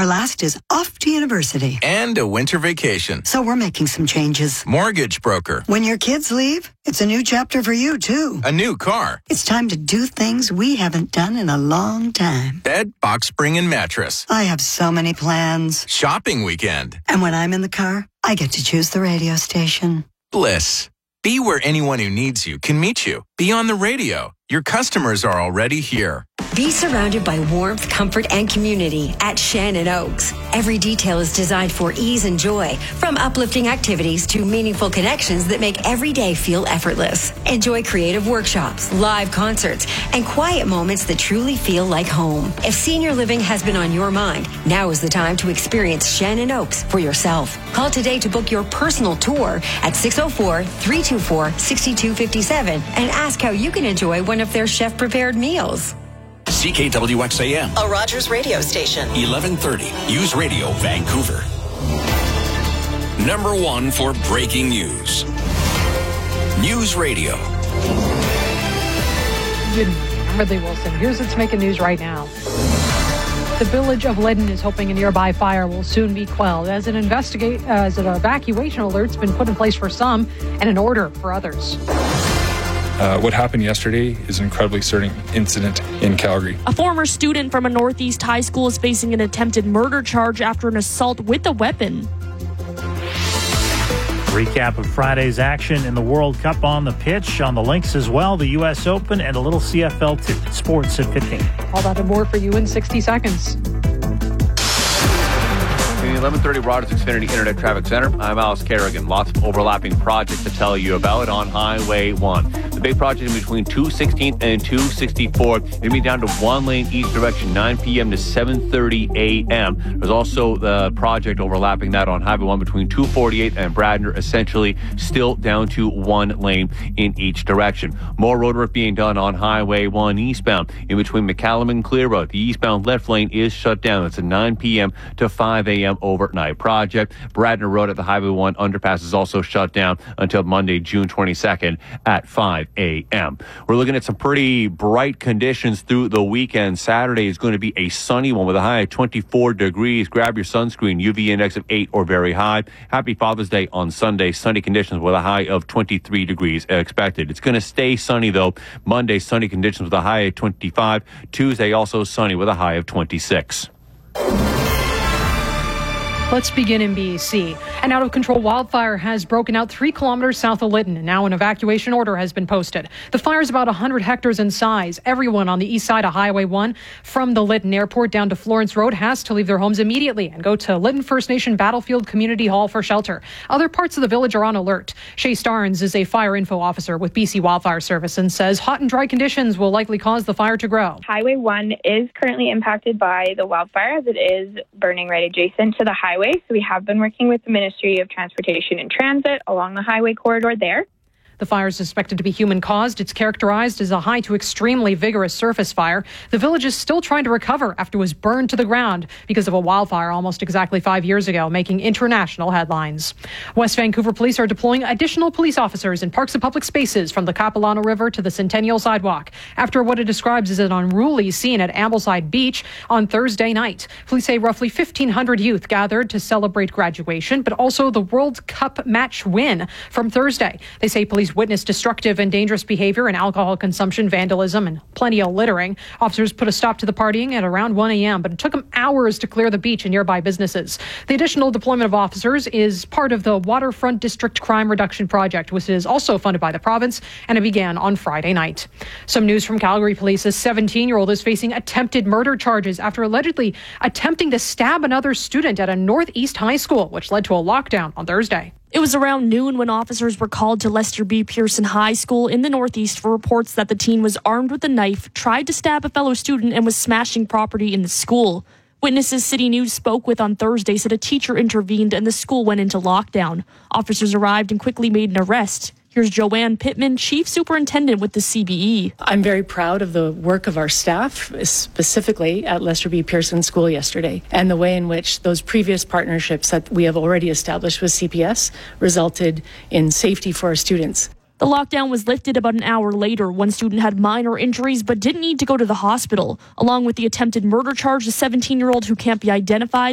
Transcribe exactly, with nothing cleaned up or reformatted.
Our last is off to university. And a winter vacation. So we're making some changes. Mortgage broker. When your kids leave, it's a new chapter for you, too. A new car. It's time to do things we haven't done in a long time. Bed, box spring, and mattress. I have so many plans. Shopping weekend. And when I'm in the car, I get to choose the radio station. Bliss. Be where anyone who needs you can meet you. Be on the radio. Your customers are already here. Be surrounded by warmth, comfort, and community at Shannon Oaks. Every detail is designed for ease and joy, from uplifting activities to meaningful connections that make every day feel effortless. Enjoy creative workshops, live concerts, and quiet moments that truly feel like home. If senior living has been on your mind, now is the time to experience Shannon Oaks for yourself. Call today to book your personal tour at six oh four, three two four, six two five seven and ask how you can enjoy one of their chef-prepared meals. C K W X A M, a Rogers radio station. eleven thirty, News Radio, Vancouver. Number one for breaking news. News Radio. Good morning. I'm Ridley Wilson. Here's what's making news right now. The village of Lytton is hoping a nearby fire will soon be quelled as an investigate as an evacuation alert's been put in place for some and an order for others. Uh, what happened yesterday is an incredibly certain incident in Calgary. A former student from a Northeast high school is facing an attempted murder charge after an assault with a weapon. Recap of Friday's action in the World Cup on the pitch, on the links as well, the U S Open and a little C F L t- sports at fifteen. All that and more for you in sixty seconds. In the eleven thirty Rogers Xfinity Internet Traffic Center, I'm Alice Kerrigan. Lots of overlapping projects to tell you about on Highway one. The big project in between two sixteenth and two sixty-fourth. It's going to be down to one lane each direction, nine p.m. to seven thirty a.m. There's also the project overlapping that on Highway one between two forty-eighth and Bradner, essentially still down to one lane in each direction. More road work being done on Highway one eastbound in between McCallum and Clearroad. The eastbound left lane is shut down. It's a nine p.m. to five a.m. overnight project. Bradner Road at the Highway one underpass is also shut down until Monday, June twenty-second at five a.m. We're looking at some pretty bright conditions through the weekend. Saturday is going to be a sunny one with a high of twenty-four degrees. Grab your sunscreen, U V index of eight or very high. Happy Father's Day on Sunday. Sunny conditions with a high of twenty-three degrees expected. It's going to stay sunny though. Monday, sunny conditions with a high of twenty-five. Tuesday, also sunny with a high of twenty-six. Let's begin in B C. An out-of-control wildfire has broken out three kilometers south of Lytton, and now an evacuation order has been posted. The fire is about one hundred hectares in size. Everyone on the east side of Highway one from the Lytton Airport down to Florence Road has to leave their homes immediately and go to Lytton First Nation Battlefield Community Hall for shelter. Other parts of the village are on alert. Shay Starnes is a fire info officer with B C Wildfire Service and says hot and dry conditions will likely cause the fire to grow. Highway one is currently impacted by the wildfire as it is burning right adjacent to the highway. So we have been working with the Ministry of Transportation and Transit along the highway corridor there. The fire is suspected to be human-caused. It's characterized as a high to extremely vigorous surface fire. The village is still trying to recover after it was burned to the ground because of a wildfire almost exactly five years ago, making international headlines. West Vancouver police are deploying additional police officers in parks and public spaces from the Capilano River to the Centennial Sidewalk after what it describes as an unruly scene at Ambleside Beach on Thursday night. Police say roughly fifteen hundred youth gathered to celebrate graduation, but also the World Cup match win from Thursday. They say police witnessed destructive and dangerous behavior and alcohol consumption, vandalism, and plenty of littering. Officers put a stop to the partying at around one a.m., but it took them hours to clear the beach and nearby businesses. The additional deployment of officers is part of the Waterfront District Crime Reduction Project, which is also funded by the province, and it began on Friday night. Some news from Calgary police. A seventeen-year-old is facing attempted murder charges after allegedly attempting to stab another student at a Northeast high school, which led to a lockdown on Thursday. It was around noon when officers were called to Lester B. Pearson High School in the Northeast for reports that the teen was armed with a knife, tried to stab a fellow student, and was smashing property in the school. Witnesses City News spoke with on Thursday said a teacher intervened and the school went into lockdown. Officers arrived and quickly made an arrest. Here's Joanne Pittman, Chief Superintendent with the C B E. I'm very proud of the work of our staff, specifically at Lester B. Pearson School yesterday, and the way in which those previous partnerships that we have already established with C P S resulted in safety for our students. The lockdown was lifted about an hour later. One student had minor injuries but didn't need to go to the hospital. Along with the attempted murder charge, the seventeen-year-old who can't be identified